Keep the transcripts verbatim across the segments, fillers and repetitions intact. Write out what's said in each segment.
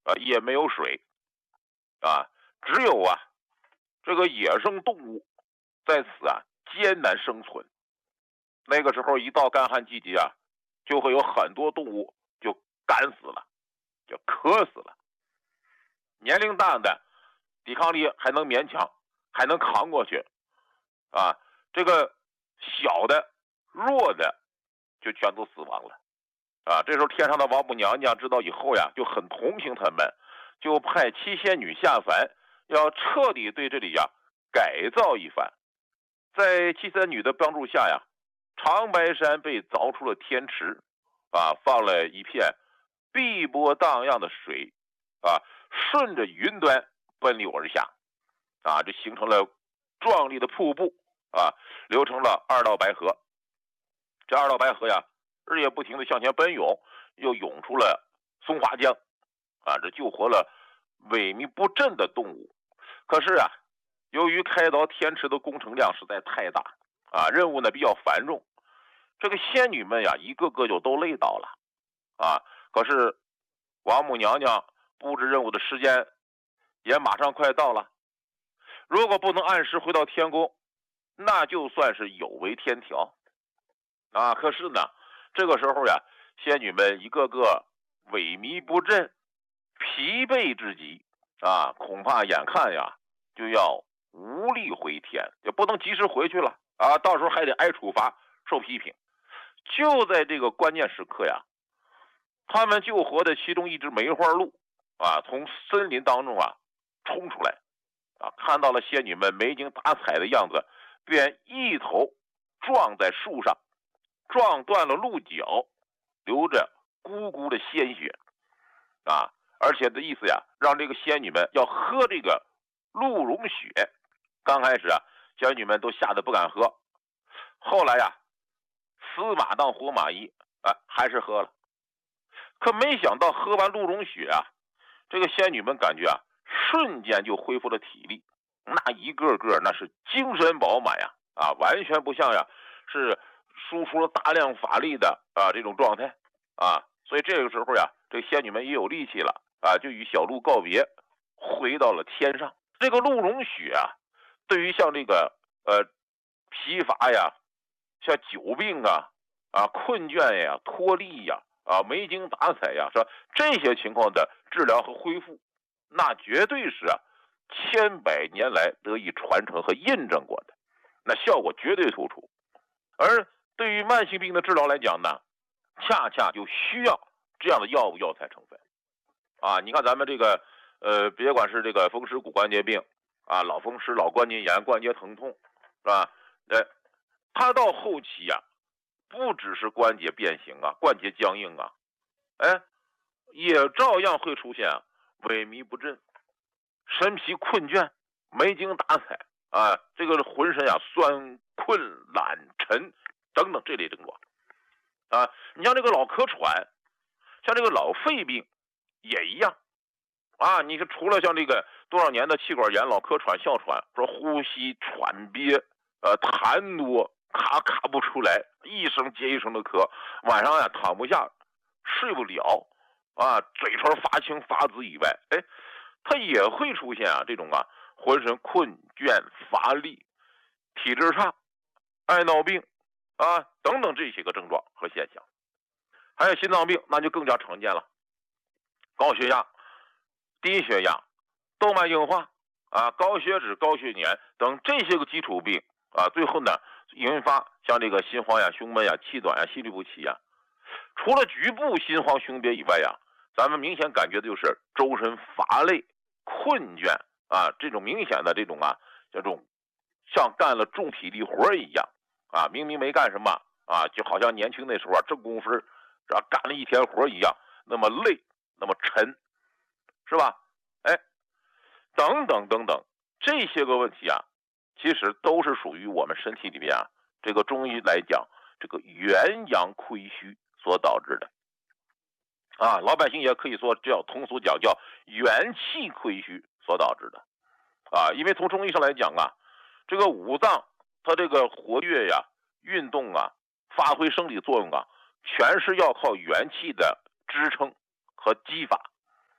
啊，也没有水啊，只有啊这个野生动物在此啊艰难生存。那个时候一到干旱季节啊，就会有很多动物就干死了，就渴死了。年龄大的抵抗力还能勉强，还能扛过去啊，这个小的弱的就全都死亡了啊。这时候天上的王母娘娘知道以后呀，就很同情他们，就派七仙女下凡，要彻底对这里呀改造一番。在七仙女的帮助下呀，长白山被凿出了天池啊，放了一片碧波荡漾的水啊，顺着云端奔流而下啊，这形成了壮丽的瀑布啊，流成了二道白河。这二道白河呀，日夜不停地向前奔涌，又涌出了松花江啊，这救活了萎靡不振的动物。可是啊，由于开凿天池的工程量实在太大啊，任务呢比较繁重，这个仙女们呀，一个个就都累倒了啊。可是王母娘娘布置任务的时间也马上快到了，如果不能按时回到天宫，那就算是有违天条啊。可是呢，这个时候呀，仙女们一个个萎靡不振，疲惫至极啊，恐怕眼看呀就要无力回天，也不能及时回去了啊，到时候还得挨处罚受批评。就在这个关键时刻呀，他们救活的其中一只梅花鹿啊，从森林当中啊冲出来啊，看到了仙女们没精打采的样子，便一头撞在树上，撞断了鹿角，流着咕咕的鲜血啊，而且的意思呀，让这个仙女们要喝这个鹿茸血。刚开始啊，仙女们都吓得不敢喝，后来呀，死马当活马医啊，还是喝了。可没想到喝完鹿茸血啊，这个仙女们感觉啊，瞬间就恢复了体力，那一个个那是精神饱满呀，啊，完全不像呀是输出了大量法力的啊这种状态啊。所以这个时候呀，这仙女们也有力气了啊，就与小鹿告别，回到了天上。这个鹿茸血啊，对于像这个呃疲乏呀，像久病啊啊困倦呀、脱力呀啊没精打采呀，是吧？这些情况的治疗和恢复，那绝对是啊千百年来得以传承和印证过的，那效果绝对突出。而对于慢性病的治疗来讲呢，恰恰就需要这样的药物药材成分啊。你看咱们这个呃，别管是这个风湿骨关节病啊，老风湿、老关节炎、关节疼痛，是吧？呃，它到后期呀、啊，不只是关节变形啊、关节僵硬啊，哎，也照样会出现啊萎靡不振、神疲困倦、没精打采啊，这个浑身啊酸困懒沉等等这类症状啊。你像这个老咳喘，像这个老肺病也一样啊。你看，除了像这个多少年的气管炎、老咳喘、哮喘，说呼吸喘憋，呃，痰多，卡卡不出来，一声接一声的咳，晚上呀躺不下，睡不了啊，嘴唇发青发紫以外，哎，它也会出现啊这种啊浑身困倦乏力、体质差、爱闹病啊等等这些个症状和现象。还有心脏病，那就更加常见了，高血压、低血压、动脉硬化啊、高血脂、高血粘等这些个基础病啊，最后呢引发像这个心慌呀、胸闷呀、气短呀、心律不齐呀。除了局部心慌胸憋以外呀，咱们明显感觉的就是周身乏累、困倦啊，这种明显的这种啊，这种像干了重体力活一样啊，明明没干什么啊，就好像年轻那时候啊正功夫是吧，干了一天活一样，那么累，那么沉，是吧？哎，等等等等，这些个问题啊，其实都是属于我们身体里面啊，这个中医来讲，这个元阳亏虚所导致的啊，老百姓也可以说叫通俗讲叫元气亏虚所导致的啊。因为从中医上来讲啊，这个五脏它这个活跃呀、运动啊、发挥生理作用啊，全是要靠元气的支撑和激发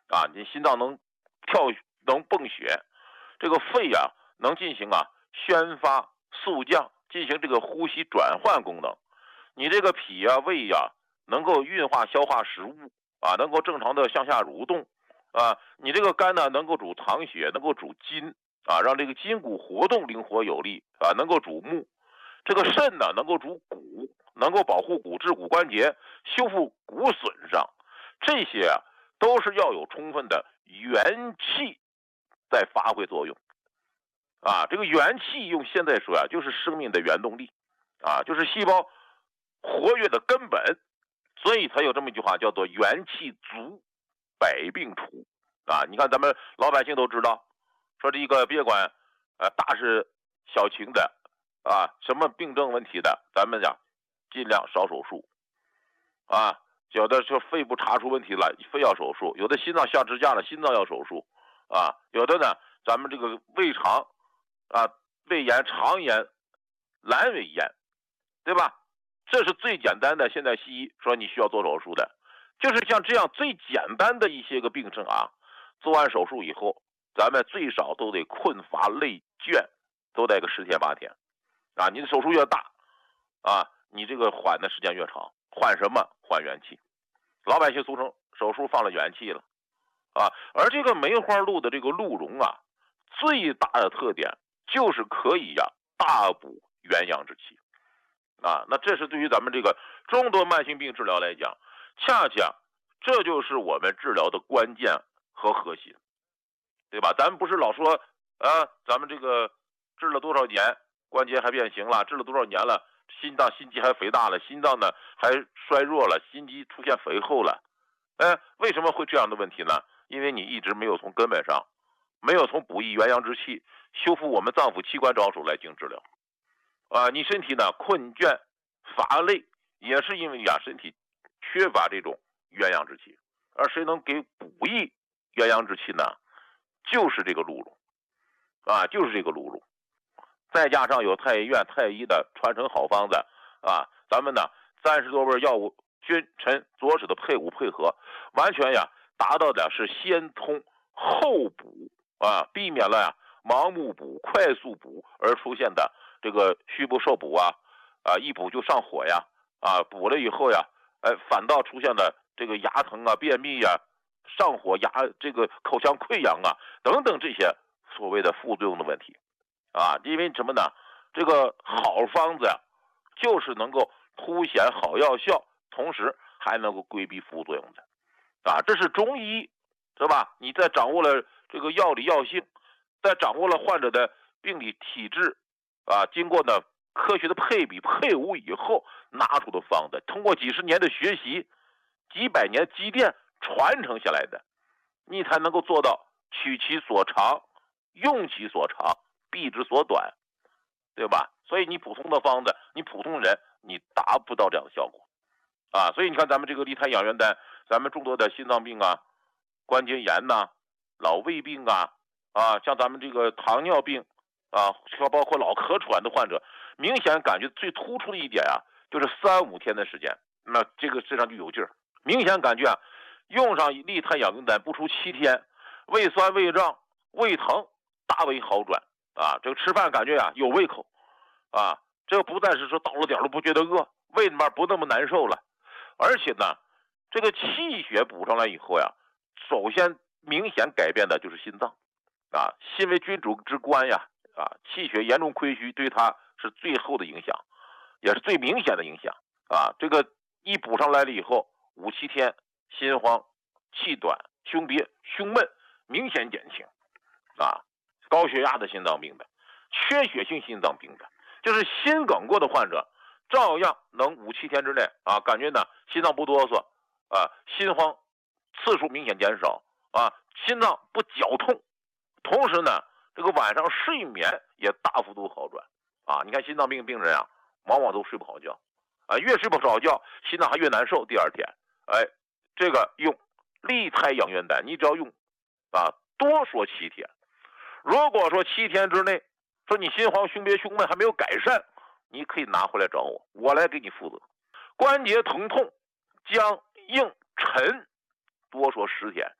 啊，你心脏能跳能泵血，这个肺呀、啊、能进行啊宣发肃降，进行这个呼吸转换功能。你这个脾呀、啊、胃呀、啊、能够运化消化食物啊，能够正常的向下蠕动啊。你这个肝呢能够主藏血，能够主筋啊，让这个筋骨活动灵活有力啊，能够主目。这个肾呢能够主骨，能够保护骨质骨关节，修复骨损伤。这些啊都是要有充分的元气在发挥作用啊。这个元气用现在说啊，就是生命的原动力啊，就是细胞活跃的根本。所以才有这么一句话，叫做元气足，百病除啊。你看咱们老百姓都知道，说这个别管呃大事小情的啊，什么病症问题的，咱们讲尽量少手术啊。有的是肺部查出问题了，非要手术；有的心脏下支架了，心脏要手术啊。有的呢，咱们这个胃肠啊，胃炎、肠炎、阑尾炎，对吧？这是最简单的，现在西医说你需要做手术的，就是像这样最简单的一些个病症啊，做完手术以后，咱们最少都得困乏累倦，都得个十天八天啊。你的手术越大啊，你这个缓的时间越长。缓什么？缓元气。老百姓俗称手术放了元气了啊。而这个梅花鹿的这个鹿茸啊，最大的特点就是可以呀、啊、大补元阳之气啊。那这是对于咱们这个众多慢性病治疗来讲，恰恰这就是我们治疗的关键和核心，对吧？咱们不是老说啊，咱们这个治了多少年关节还变形了，治了多少年了心脏心肌还肥大了，心脏呢还衰弱了，心肌出现肥厚了。哎，为什么会这样的问题呢？因为你一直没有从根本上，没有从补益元阳之气，修复我们脏腑器官着手来进行治疗啊。你身体呢困倦乏累，也是因为呀身体缺乏这种元阳之气。而谁能给补益元阳之气呢？就是这个鹿茸啊，就是这个鹿茸。再加上有太医院太医的传承好方子啊，咱们呢三十多味药物君臣佐使的配伍配合，完全呀达到的是先通后补啊，避免了呀盲目补、快速补而出现的这个虚不受补啊啊，一补就上火呀啊，补了以后呀，哎，反倒出现了这个牙疼啊、便秘呀、上火、牙这个口腔溃疡啊等等这些所谓的副作用的问题。啊，因为什么呢？这个好方子呀、啊，就是能够凸显好药效，同时还能够规避副作用的，啊，这是中医，是吧？你在掌握了这个药理药性，在掌握了患者的病理体质，啊，经过呢科学的配比配伍以后，拿出的方子，通过几十年的学习，几百年积淀传承下来的，你才能够做到取其所长，用其所长。避之所短，对吧？所以你普通的方子，你普通人你达不到这样的效果啊。所以你看咱们这个利胎养元丹，咱们众多的心脏病啊、关节炎呐、啊、老胃病啊啊，像咱们这个糖尿病啊，包括老咳喘的患者，明显感觉最突出的一点啊，就是三五天的时间，那这个身上就有劲儿，明显感觉啊，用上利胎养元丹不出七天，胃酸、胃胀、胃疼大为好转。啊，这个吃饭感觉啊有胃口，啊，这个不再是说到了点了不觉得饿，胃里面不那么难受了，而且呢，这个气血补上来以后呀，首先明显改变的就是心脏，啊，心为君主之官呀，啊，气血严重亏虚，对它是最后的影响，也是最明显的影响，啊，这个一补上来了以后，五七天心慌、气短、胸憋、胸闷明显减轻，啊。高血压的心脏病的，缺血性心脏病的，就是心梗过的患者，照样能五七天之内啊，感觉呢心脏不哆嗦啊，心慌次数明显减少啊，心脏不绞痛，同时呢，这个晚上睡眠也大幅度好转啊。你看心脏病病人啊，往往都睡不好觉啊，越睡不好觉，心脏还越难受。第二天，哎，这个用利胎养元丹，你只要用啊，多说七天。如果说七天之内，说你心慌、胸憋、胸闷还没有改善，你可以拿回来找我，我来给你负责。关节疼痛、僵硬、沉，多说十天。